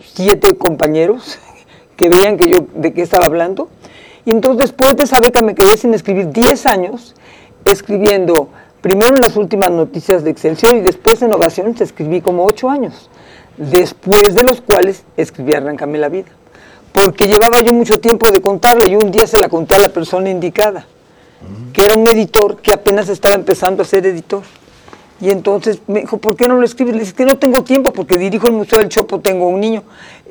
7 compañeros que veían que yo de qué estaba hablando. Y entonces después de esa beca me quedé sin escribir 10 años, escribiendo primero en las últimas noticias de Excelsior y después en Ovaciones escribí como 8 años, después de los cuales escribí Arráncame la vida. Porque llevaba yo mucho tiempo de contarla y un día se la conté a la persona indicada, que era un editor que apenas estaba empezando a ser editor. Y entonces me dijo, ¿por qué no lo escribes? Le dije, que no tengo tiempo porque dirijo el Museo del Chopo, tengo un niño,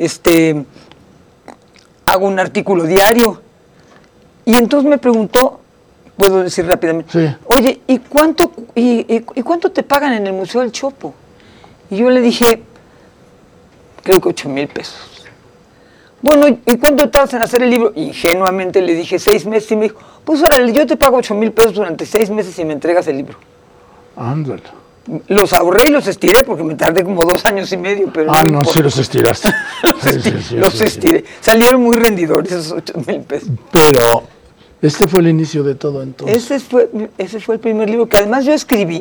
hago un artículo diario. Y entonces me preguntó, puedo decir rápidamente, sí. Oye, ¿y cuánto te pagan en el Museo del Chopo? Y yo le dije, creo que 8,000 pesos. Bueno, ¿y cuánto tardas en hacer el libro? Ingenuamente le dije 6 meses y me dijo, pues órale, yo te pago 8,000 pesos durante 6 meses y me entregas el libro. Ándale. Los ahorré y los estiré porque me tardé como 2 años y medio. Pero no, sí los estiraste. los estiré. Salieron muy rendidores esos 8,000 pesos. Pero este fue el inicio de todo entonces. Ese fue el primer libro que además yo escribí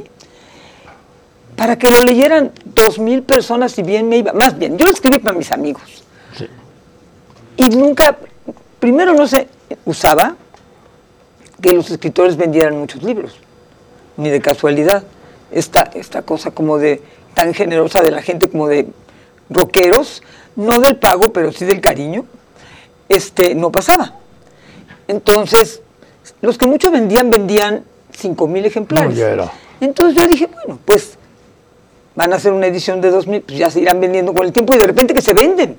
para que lo leyeran 2,000 personas y bien me iba. Más bien, yo lo escribí para mis amigos. Sí. Y nunca, primero no se usaba que los escritores vendieran muchos libros, ni de casualidad. Esta cosa como de tan generosa de la gente como de rockeros, no del pago, pero sí del cariño, no pasaba. Entonces, los que mucho vendían 5,000 ejemplares. No, ya era. Entonces yo dije, bueno, pues van a hacer una edición de 2,000, pues ya se irán vendiendo con el tiempo y de repente que se venden.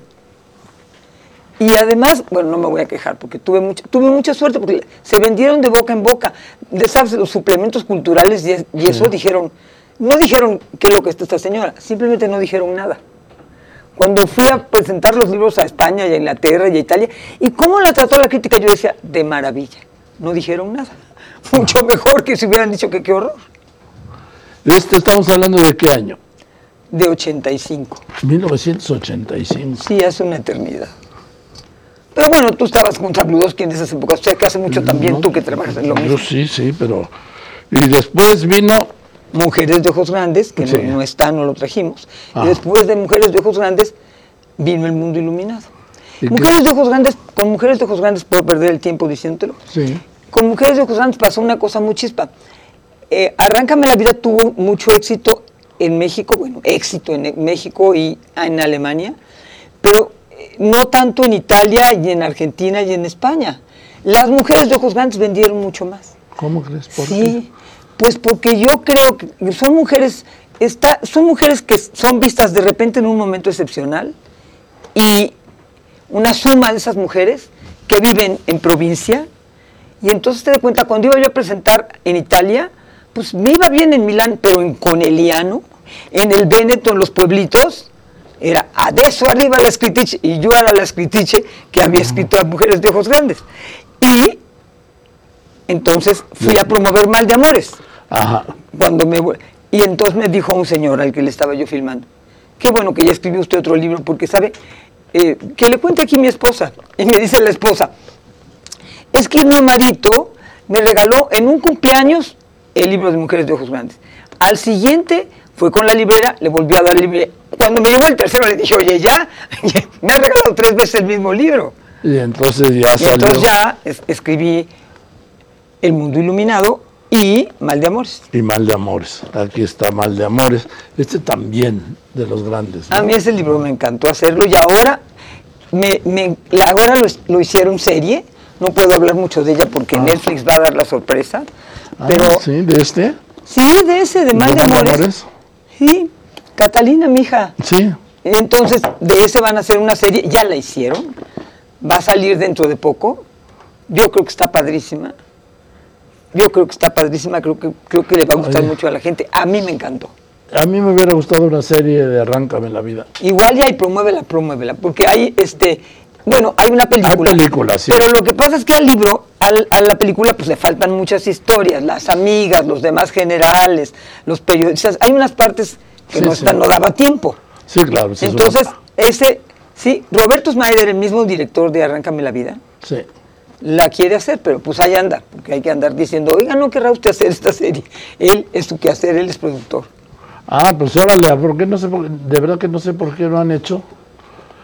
Y además, bueno, no me voy a quejar porque tuve mucha suerte porque se vendieron de boca en boca. ¿Sabes? Los suplementos culturales y eso dijeron, no dijeron qué es lo que está esta señora, simplemente no dijeron nada. Cuando fui a presentar los libros a España y a Inglaterra y a Italia, ¿y cómo la trató la crítica? Yo decía, de maravilla. No dijeron nada. Mucho mejor que si hubieran dicho que qué horror. ¿Estamos hablando de qué año? De 85. 1985. Sí, hace una eternidad. Pero bueno, tú estabas con Sabludowski en esas épocas, o sea que hace mucho también tú que trabajas en lo mismo. Yo sí, pero... Y después vino... Mujeres de Ojos Grandes, que sí. no está, no lo trajimos. Y después de Mujeres de Ojos Grandes vino El Mundo Iluminado. Mujeres de Ojos Grandes, con Mujeres de Ojos Grandes puedo perder el tiempo diciéndolo. Sí. Con Mujeres de Ojos Grandes pasó una cosa muy chispa. Arráncame la vida tuvo mucho éxito en México, bueno, éxito en México y en Alemania, pero no tanto en Italia y en Argentina y en España. Las Mujeres de Ojos Grandes vendieron mucho más. ¿Cómo crees? ¿Por qué? Pues porque yo creo que son mujeres que son vistas de repente en un momento excepcional y una suma de esas mujeres que viven en provincia y entonces te das cuenta, cuando iba yo a presentar en Italia, pues me iba bien en Milán, pero en Conegliano, en el Véneto, en los pueblitos, era adesso arriba la scrittrice, y yo era la scrittrice que había escrito a Mujeres de Ojos Grandes. Y entonces fui a promover Mal de Amores. Ajá. Y entonces me dijo un señor al que le estaba yo filmando, qué bueno que ya escribió usted otro libro, porque sabe, que le cuente aquí mi esposa. Y me dice la esposa, es que mi marido me regaló en un cumpleaños el libro de Mujeres de Ojos Grandes. Al siguiente fue con la librera, le volvió a dar el libro. Cuando me llegó el tercero le dije, oye, ya, me ha regalado 3 veces el mismo libro. Y entonces ya salió. Entonces ya escribí El Mundo Iluminado y Mal de Amores. Y Mal de Amores. Aquí está Mal de Amores. También de los grandes, ¿no? A mí ese libro me encantó hacerlo y ahora ahora lo hicieron serie. No puedo hablar mucho de ella porque Netflix va a dar la sorpresa. Pero, ¿sí? ¿De este? Sí, de ese, de Mal de Amores. Sí, Catalina, mi hija. Sí. Entonces, de ese van a hacer una serie, ya la hicieron, va a salir dentro de poco. Yo creo que está padrísima. Creo que le va a gustar mucho a la gente. A mí me encantó. A mí me hubiera gustado una serie de Arráncame la vida. Igual ya hay promuévela, porque hay bueno, hay una película. Hay películas, sí. Pero lo que pasa es que al libro, a la película, pues le faltan muchas historias, las amigas, los demás generales, los periodistas, hay unas partes que no daba tiempo. Sí, claro. Sí. Entonces, Roberto Schneider, el mismo director de Arráncame la vida, sí, la quiere hacer, pero pues ahí anda, porque hay que andar diciendo, oiga, no querrá usted hacer esta serie. Él es su quehacer, él es productor. Pues órale, ¿por qué no sé? De verdad que no sé por qué lo han hecho.